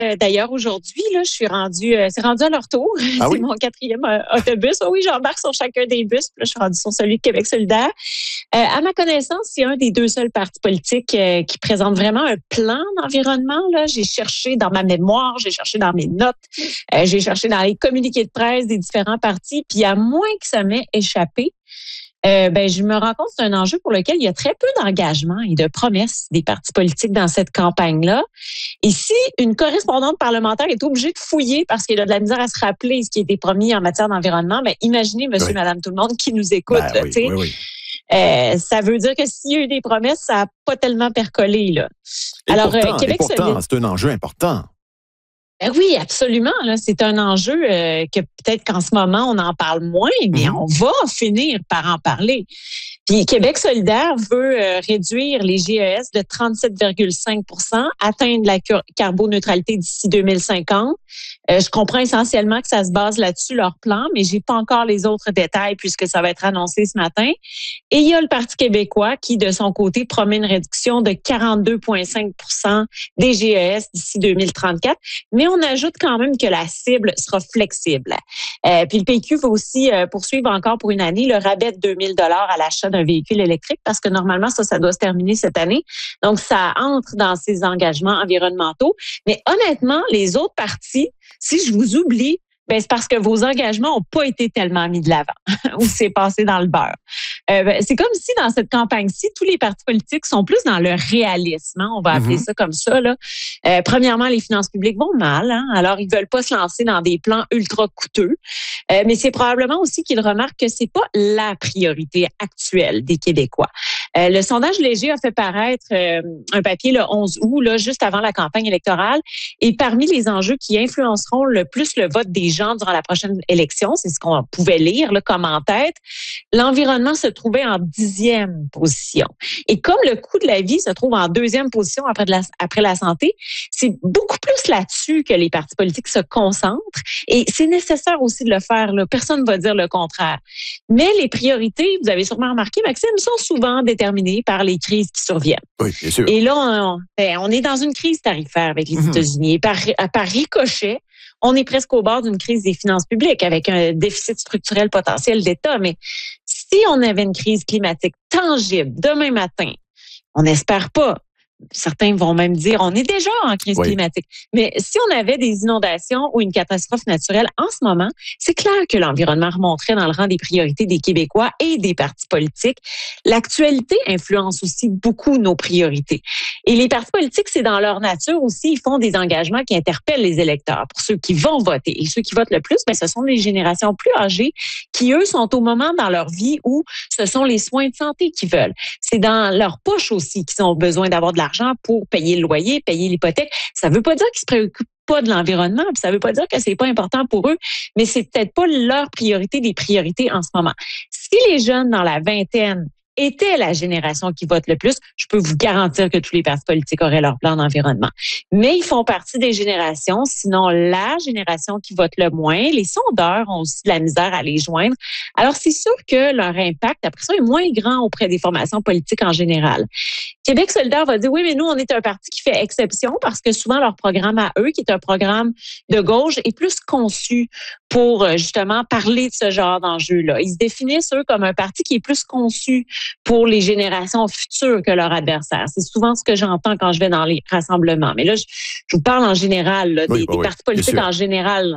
D'ailleurs, aujourd'hui, là, je suis rendue, c'est rendu à leur tour. Ah C'est oui? mon quatrième autobus. Oh oui, j'embarque sur chacun des bus. Puis là, je suis rendue sur celui de Québec solidaire. À ma connaissance, c'est un des deux seuls partis politiques qui présente vraiment un plan d'environnement. Là, j'ai cherché dans ma mémoire, j'ai cherché dans mes notes, j'ai cherché dans les communiqués de presse des différents partis. Puis à moins que ça m'ait échappé, je me rends compte que c'est un enjeu pour lequel il y a très peu d'engagement et de promesses des partis politiques dans cette campagne-là. Et si une correspondante parlementaire est obligée de fouiller parce qu'elle a de la misère à se rappeler ce qui a été promis en matière d'environnement, imaginez, monsieur, Oui. madame, tout le monde qui nous écoute. Ben oui, oui, oui. Ça veut dire que s'il y a eu des promesses, ça n'a pas tellement percolé. Là. Et Alors, pourtant, c'est un enjeu important. Oui, absolument. Là, c'est un enjeu que peut-être qu'en ce moment, on en parle moins, mais on va finir par en parler. Puis Québec solidaire veut réduire les GES de 37,5 %, atteindre la carboneutralité d'ici 2050. Je comprends essentiellement que ça se base là-dessus, leur plan, mais j'ai pas encore les autres détails puisque ça va être annoncé ce matin. Et il y a le Parti québécois qui, de son côté, promet une réduction de 42,5 % des GES d'ici 2034. Mais on ajoute quand même que la cible sera flexible. Puis le PQ va aussi poursuivre encore pour une année le rabais de 2 000 $ à l'achat d'un véhicule électrique parce que normalement, ça doit se terminer cette année. Donc, ça entre dans ses engagements environnementaux. Mais honnêtement, les autres partis, si je vous oublie, c'est parce que vos engagements n'ont pas été tellement mis de l'avant ou c'est passé dans le beurre. C'est comme si dans cette campagne-ci, tous les partis politiques sont plus dans le réalisme. On va appeler ça comme ça. Là. Premièrement, les finances publiques vont mal. Alors, ils veulent pas se lancer dans des plans ultra coûteux. Mais c'est probablement aussi qu'ils remarquent que c'est pas la priorité actuelle des Québécois. Le sondage Léger a fait paraître un papier le 11 août, là, juste avant la campagne électorale. Et parmi les enjeux qui influenceront le plus le vote des gens durant la prochaine élection, c'est ce qu'on pouvait lire là, comme en tête, l'environnement se trouvait en 10e position. Et comme le coût de la vie se trouve en 2e position après la santé, c'est beaucoup plus là-dessus que les partis politiques se concentrent. Et c'est nécessaire aussi de le faire. Là. Personne ne va dire le contraire. Mais les priorités, vous avez sûrement remarqué, Maxime, sont souvent déterminées par les crises qui surviennent. Oui, bien sûr. Et là, on est dans une crise tarifaire avec les États-Unis. Et par ricochet, on est presque au bord d'une crise des finances publiques avec un déficit structurel potentiel d'État. Mais si on avait une crise climatique tangible demain matin, on n'espère pas. Certains vont même dire on est déjà en crise climatique. Mais si on avait des inondations ou une catastrophe naturelle en ce moment, c'est clair que l'environnement remonterait dans le rang des priorités des Québécois et des partis politiques. L'actualité influence aussi beaucoup nos priorités. Et les partis politiques, c'est dans leur nature aussi, ils font des engagements qui interpellent les électeurs. Pour ceux qui vont voter et ceux qui votent le plus, ce sont les générations plus âgées qui, eux, sont au moment dans leur vie où ce sont les soins de santé qu'ils veulent. C'est dans leur poche aussi qu'ils ont besoin d'avoir de l'argent pour payer le loyer, payer l'hypothèque. Ça ne veut pas dire qu'ils se préoccupent pas de l'environnement, puis ça ne veut pas dire que c'est pas important pour eux, mais c'est peut-être pas leur priorité des priorités en ce moment. Si les jeunes dans la vingtaine étaient la génération qui vote le plus, je peux vous garantir que tous les partis politiques auraient leur plan d'environnement. Mais ils font partie des générations, sinon la génération qui vote le moins. Les sondeurs ont aussi de la misère à les joindre. Alors, c'est sûr que leur impact, après ça, est moins grand auprès des formations politiques en général. Québec solidaire va dire, oui, mais nous, on est un parti qui fait exception parce que souvent, leur programme à eux, qui est un programme de gauche, est plus conçu pour justement parler de ce genre d'enjeu-là. Ils se définissent, eux, comme un parti qui est plus conçu pour les générations futures que leurs adversaires. C'est souvent ce que j'entends quand je vais dans les rassemblements. Mais là, je vous parle en général, là, des partis politiques en général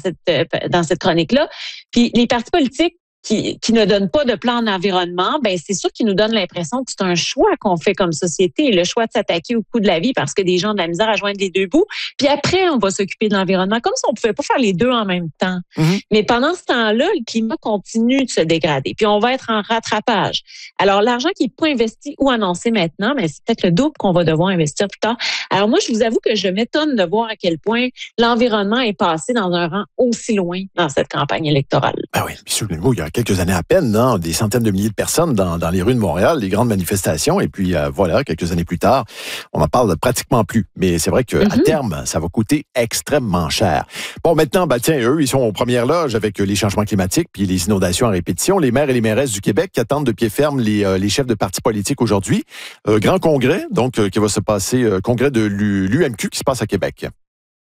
dans cette chronique-là. Puis les partis politiques qui ne donnent pas de plan d'environnement, c'est sûr qu'ils nous donnent l'impression que c'est un choix qu'on fait comme société, le choix de s'attaquer au coût de la vie parce que des gens ont de la misère à joindre les deux bouts. Puis après, on va s'occuper de l'environnement, comme si on pouvait pas faire les deux en même temps. Mais pendant ce temps-là, le climat continue de se dégrader. Puis on va être en rattrapage. Alors, l'argent qui n'est pas investi ou annoncé maintenant, c'est peut-être le double qu'on va devoir investir plus tard. Alors moi, je vous avoue que je m'étonne de voir à quel point l'environnement est passé dans un rang aussi loin dans cette campagne électorale. Ah oui, souvenez-vous, il y a quelques années à peine, des centaines de milliers de personnes dans les rues de Montréal, les grandes manifestations, et puis voilà, quelques années plus tard, on n'en parle pratiquement plus. Mais c'est vrai qu'à terme, ça va coûter extrêmement cher. Bon, maintenant, eux, ils sont aux premières loges avec les changements climatiques puis les inondations à répétition. Les maires et les mairesses du Québec qui attendent de pied ferme les chefs de partis politiques aujourd'hui. Grand congrès, donc, qui va se passer, congrès de l'UMQ qui se passe à Québec.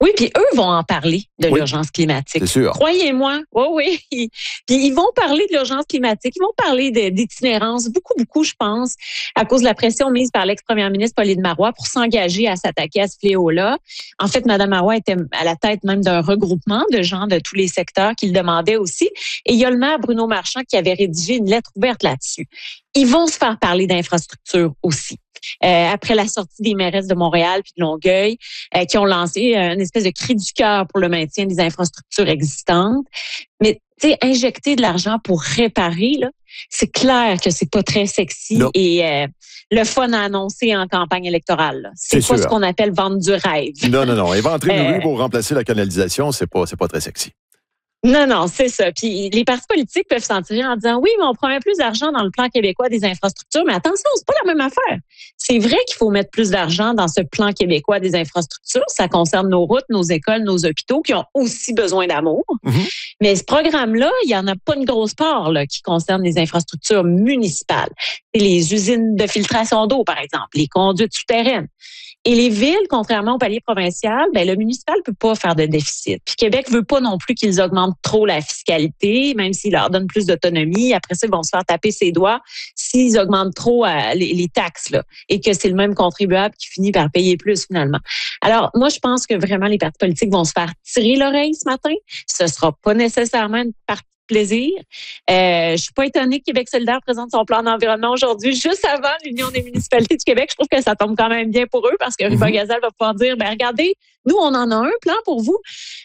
Oui, puis eux vont en parler de l'urgence climatique. C'est sûr. Croyez-moi, oui. Puis ils vont parler de l'urgence climatique, ils vont parler d'itinérance, beaucoup, je pense, à cause de la pression mise par l'ex-première ministre Pauline Marois pour s'engager à s'attaquer à ce fléau-là. En fait, Mme Marois était à la tête même d'un regroupement de gens de tous les secteurs qui le demandaient aussi. Et il y a le maire Bruno Marchand qui avait rédigé une lettre ouverte là-dessus. Ils vont se faire parler d'infrastructures aussi. Après la sortie des mairesses de Montréal puis de Longueuil, qui ont lancé une espèce de cri du cœur pour le maintien des infrastructures existantes. Mais tu sais, injecter de l'argent pour réparer, là, c'est clair que c'est pas très sexy et le fun à annoncer en campagne électorale. Là. C'est pas ce qu'on appelle vendre du rêve. Non. Éventrer une rue pour remplacer la canalisation, c'est pas très sexy. Non, c'est ça. Puis les partis politiques peuvent s'en tirer en disant oui, mais on promet plus d'argent dans le plan québécois des infrastructures. Mais attention, c'est pas la même affaire. C'est vrai qu'il faut mettre plus d'argent dans ce plan québécois des infrastructures. Ça concerne nos routes, nos écoles, nos hôpitaux qui ont aussi besoin d'amour. Mais ce programme-là, il y en a pas une grosse part là, qui concerne les infrastructures municipales. C'est les usines de filtration d'eau, par exemple, les conduites souterraines. Et les villes, contrairement au palier provincial, le municipal peut pas faire de déficit. Puis Québec veut pas non plus qu'ils augmentent trop la fiscalité, même s'ils leur donnent plus d'autonomie. Après ça, ils vont se faire taper ses doigts s'ils augmentent trop les taxes là, et que c'est le même contribuable qui finit par payer plus finalement. Alors, moi, je pense que vraiment les partis politiques vont se faire tirer l'oreille ce matin. Ce sera pas nécessairement une partie plaisir. Je suis pas étonnée que Québec solidaire présente son plan d'environnement aujourd'hui, juste avant l'Union des municipalités du Québec. Je trouve que ça tombe quand même bien pour eux parce que Ruba Gazal va pouvoir dire, regardez, nous, on en a un plan pour vous.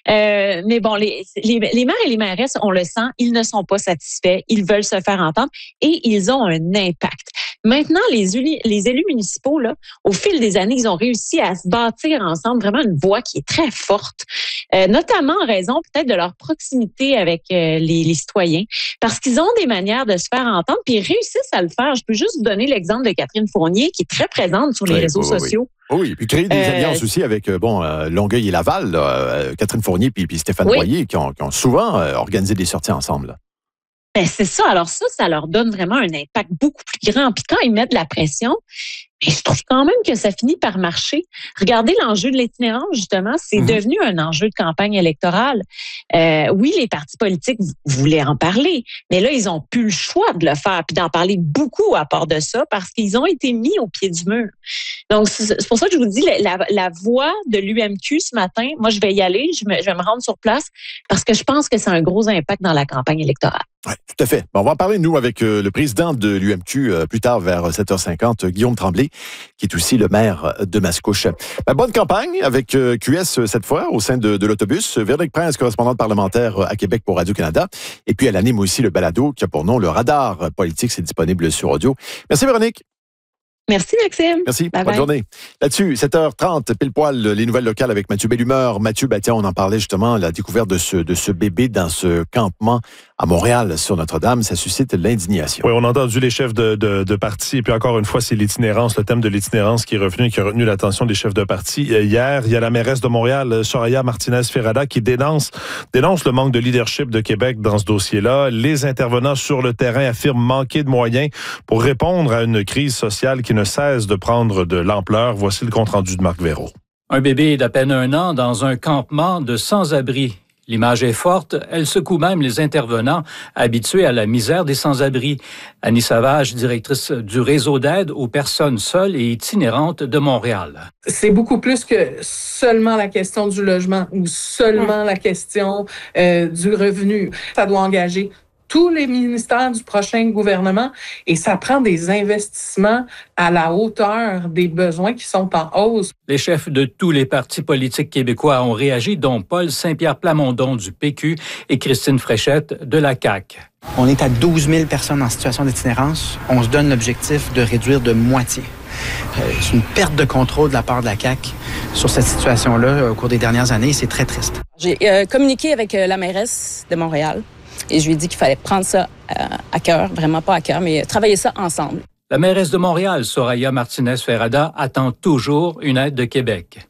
Mais bon, les maires et les mairesses, on le sent, ils ne sont pas satisfaits. Ils veulent se faire entendre et ils ont un impact. Maintenant, les élus municipaux, là, au fil des années, ils ont réussi à se bâtir ensemble vraiment une voix qui est très forte, notamment en raison peut-être de leur proximité avec les citoyens, parce qu'ils ont des manières de se faire entendre, puis ils réussissent à le faire. Je peux juste vous donner l'exemple de Catherine Fournier, qui est très présente sur les réseaux sociaux. Oui, puis créer des alliances aussi avec Longueuil et Laval, là, Catherine Fournier puis Stéphane Boyer, qui ont souvent organisé des sorties ensemble. Là. C'est ça. Alors ça leur donne vraiment un impact beaucoup plus grand. Puis quand ils mettent de la pression, je trouve quand même que ça finit par marcher. Regardez l'enjeu de l'itinérance, justement. C'est devenu un enjeu de campagne électorale. Oui, les partis politiques voulaient en parler, mais là, ils n'ont plus le choix de le faire puis d'en parler beaucoup à part de ça parce qu'ils ont été mis au pied du mur. Donc, c'est pour ça que je vous dis, la voix de l'UMQ ce matin, moi, je vais y aller, je vais me rendre sur place parce que je pense que c'est un gros impact dans la campagne électorale. Oui, tout à fait. Bon, on va en parler, nous, avec le président de l'UMQ plus tard, vers 7h50, Guillaume Tremblay, qui est aussi le maire de Mascouche. Bonne campagne avec QS cette fois, au sein de l'autobus. Véronique Prince, correspondante parlementaire à Québec pour Radio-Canada. Et puis, elle anime aussi le balado qui a pour nom le Radar politique. C'est disponible sur audio. Merci, Véronique. Merci, Maxime. Merci. Bye Bonne bye. journée. Là-dessus, 7h30, pile poil, les nouvelles locales avec Mathieu Bellumeur. Mathieu, tiens, on en parlait justement, la découverte de ce bébé dans ce campement à Montréal, sur Notre-Dame. Ça suscite l'indignation. Oui, on a entendu les chefs de parti. Et puis encore une fois, c'est l'itinérance, le thème de l'itinérance qui est revenu et qui a retenu l'attention des chefs de parti. Hier, il y a la mairesse de Montréal, Soraya Martinez-Ferrada, qui dénonce le manque de leadership de Québec dans ce dossier-là. Les intervenants sur le terrain affirment manquer de moyens pour répondre à une crise sociale qui ne cesse de prendre de l'ampleur. Voici le compte-rendu de Marc Véraud. Un bébé d'à peine 1 an dans un campement de sans-abri. L'image est forte, elle secoue même les intervenants habitués à la misère des sans-abri. Annie Savage, directrice du réseau d'aide aux personnes seules et itinérantes de Montréal. C'est beaucoup plus que seulement la question du logement ou seulement la question du revenu. Ça doit engager tous les ministères du prochain gouvernement et ça prend des investissements à la hauteur des besoins qui sont en hausse. Les chefs de tous les partis politiques québécois ont réagi, dont Paul Saint-Pierre Plamondon du PQ et Christine Fréchette de la CAQ. On est à 12 000 personnes en situation d'itinérance. On se donne l'objectif de réduire de moitié. C'est une perte de contrôle de la part de la CAQ sur cette situation-là au cours des dernières années. C'est très triste. J'ai communiqué avec la mairesse de Montréal. Et je lui ai dit qu'il fallait prendre ça à cœur, vraiment pas à cœur, mais travailler ça ensemble. La mairesse de Montréal, Soraya Martinez-Ferrada, attend toujours une aide de Québec.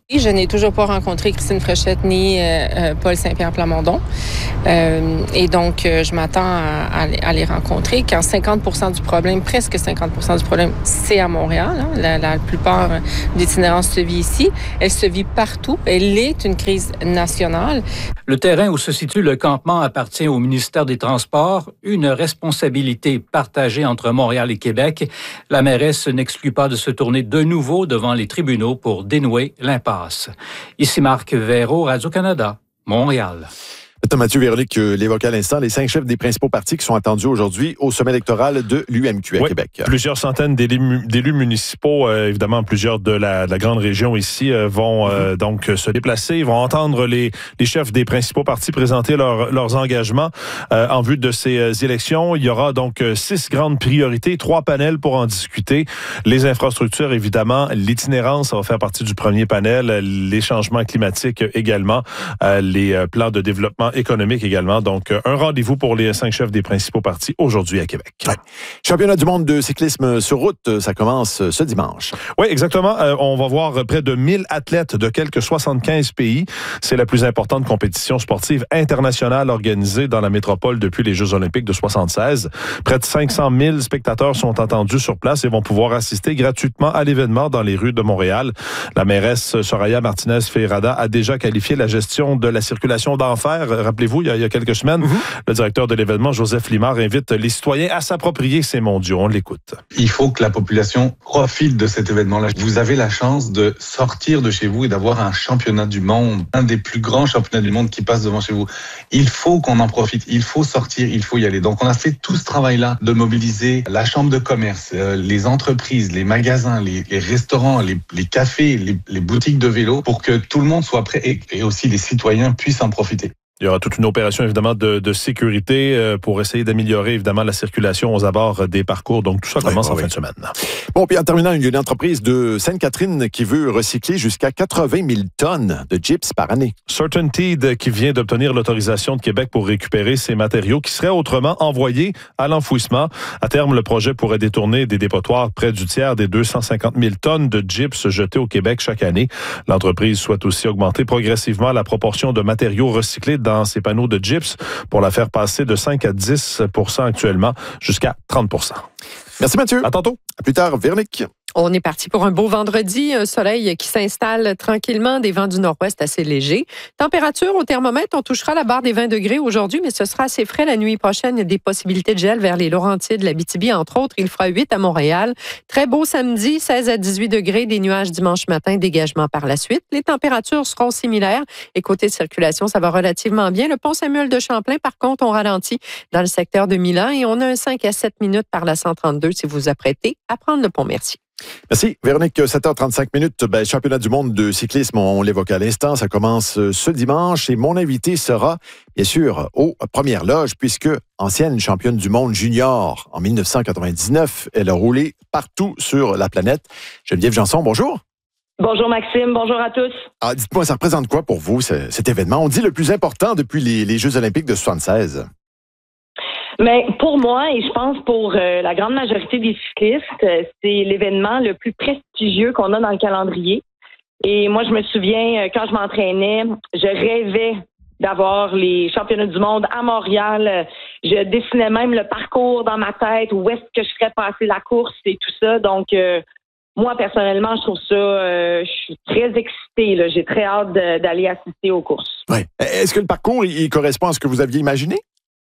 Je n'ai toujours pas rencontré Christine Fréchette ni Paul Saint-Pierre Plamondon. Et donc, je m'attends à les rencontrer quand 50% du problème, presque 50% du problème, c'est à Montréal. Hein. La plupart de l'itinérance se vit ici. Elle se vit partout. Elle est une crise nationale. Le terrain où se situe le campement appartient au ministère des Transports, une responsabilité partagée entre Montréal et Québec. La mairesse n'exclut pas de se tourner de nouveau devant les tribunaux pour dénouer l'impasse. Ici Marc Véraud, Radio-Canada, Montréal. Mathieu, Véronique l'évoque à l'instant, les 5 chefs des principaux partis qui sont attendus aujourd'hui au sommet électoral de l'UMQ à Québec. Plusieurs centaines d'élus municipaux, évidemment plusieurs de la grande région ici, vont donc se déplacer. Ils vont entendre les chefs des principaux partis présenter leurs engagements en vue de ces élections. Il y aura donc 6 grandes priorités, 3 panels pour en discuter. Les infrastructures, évidemment, l'itinérance, ça va faire partie du premier panel, les changements climatiques également, les plans de développement économique également. Donc, un rendez-vous pour les 5 chefs des principaux partis aujourd'hui à Québec. Ouais. Championnat du monde de cyclisme sur route, ça commence ce dimanche. Oui, exactement. On va voir près de 1000 athlètes de quelques 75 pays. C'est la plus importante compétition sportive internationale organisée dans la métropole depuis les Jeux olympiques de 1976. Près de 500 000 spectateurs sont attendus sur place et vont pouvoir assister gratuitement à l'événement dans les rues de Montréal. La mairesse Soraya Martinez-Feirada a déjà qualifié la gestion de la circulation d'enfer. Rappelez-vous, il y a quelques semaines, le directeur de l'événement, Joseph Limard, invite les citoyens à s'approprier ces mondiaux. On l'écoute. Il faut que la population profite de cet événement-là. Vous avez la chance de sortir de chez vous et d'avoir un championnat du monde, un des plus grands championnats du monde qui passe devant chez vous. Il faut qu'on en profite, il faut sortir, il faut y aller. Donc on a fait tout ce travail-là de mobiliser la chambre de commerce, les entreprises, les magasins, les restaurants, les cafés, les boutiques de vélo pour que tout le monde soit prêt et aussi les citoyens puissent en profiter. Il y aura toute une opération, évidemment, de sécurité pour essayer d'améliorer, évidemment, la circulation aux abords des parcours. Donc, tout ça commence en fin de semaine. Bon, puis en terminant, une entreprise de Sainte-Catherine qui veut recycler jusqu'à 80 000 tonnes de gyps par année. CertainTeed, qui vient d'obtenir l'autorisation de Québec pour récupérer ces matériaux qui seraient autrement envoyés à l'enfouissement. À terme, le projet pourrait détourner des dépotoirs près du tiers des 250 000 tonnes de gyps jetés au Québec chaque année. L'entreprise souhaite aussi augmenter progressivement la proportion de matériaux recyclés dans ces panneaux de gyps pour la faire passer de 5 à 10 % actuellement jusqu'à 30 %. Merci Mathieu. À tantôt. À plus tard, Véronique. On est parti pour un beau vendredi, un soleil qui s'installe tranquillement, des vents du nord-ouest assez légers. Température au thermomètre, on touchera la barre des 20 degrés aujourd'hui, mais ce sera assez frais la nuit prochaine. Il y a des possibilités de gel vers les Laurentides, l'Abitibi, entre autres. Il fera 8 à Montréal. Très beau samedi, 16 à 18 degrés, des nuages dimanche matin, dégagement par la suite. Les températures seront similaires et côté circulation, ça va relativement bien. Le pont Samuel de Champlain, par contre, on ralentit dans le secteur de Milan et on a un 5 à 7 minutes par la 132 si vous vous apprêtez à prendre le pont Mercier. Merci. Véronique, 7h35 minutes. Championnat du monde de cyclisme, on l'évoquait à l'instant, ça commence ce dimanche et mon invité sera, bien sûr, aux premières loges puisque ancienne championne du monde junior en 1999, elle a roulé partout sur la planète. Geneviève Janson, bonjour. Bonjour Maxime, bonjour à tous. Ah, dites-moi, ça représente quoi pour vous cet événement? On dit le plus important depuis les Jeux olympiques de 1976. Mais pour moi, et je pense pour la grande majorité des cyclistes, c'est l'événement le plus prestigieux qu'on a dans le calendrier. Et moi, je me souviens, quand je m'entraînais, je rêvais d'avoir les championnats du monde à Montréal. Je dessinais même le parcours dans ma tête, où est-ce que je ferais passer la course et tout ça. Donc, moi, personnellement, je trouve ça, je suis très excitée. Là. J'ai très hâte d'aller assister aux courses. Ouais. Est-ce que le parcours, il correspond à ce que vous aviez imaginé?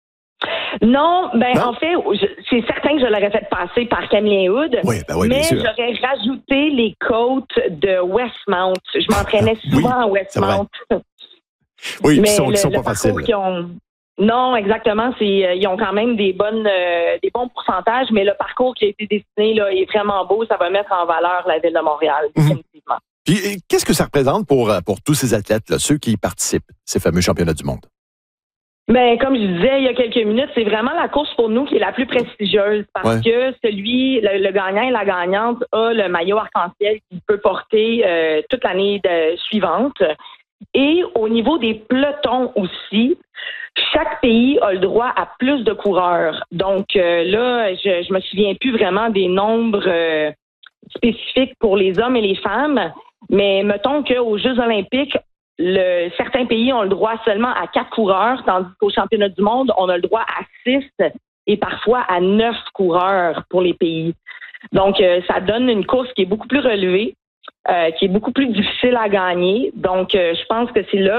Non, en fait, c'est certain que je l'aurais fait passer par Camille Hood, mais j'aurais rajouté les côtes de Westmount. Je m'entraînais souvent à Westmount. Oui, mais qui sont pas faciles. Non, exactement. Ils ont quand même des bons pourcentages, mais le parcours qui a été dessiné là, est vraiment beau. Ça va mettre en valeur la ville de Montréal, définitivement. Puis, qu'est-ce que ça représente pour tous ces athlètes-là, ceux qui y participent, ces fameux championnats du monde? Ben, comme je disais il y a quelques minutes, c'est vraiment la course pour nous qui est la plus prestigieuse parce que le gagnant et la gagnante a le maillot arc-en-ciel qu'il peut porter toute l'année suivante. Et au niveau des pelotons aussi, chaque pays a le droit à plus de coureurs. Donc là, je me souviens plus vraiment des nombres spécifiques pour les hommes et les femmes. Mais mettons qu'aux Jeux olympiques, certains pays ont le droit seulement à 4 coureurs, tandis qu'au championnat du monde, on a le droit à 6 et parfois à 9 coureurs pour les pays. Donc, ça donne une course qui est beaucoup plus relevée, qui est beaucoup plus difficile à gagner. Donc, je pense que c'est là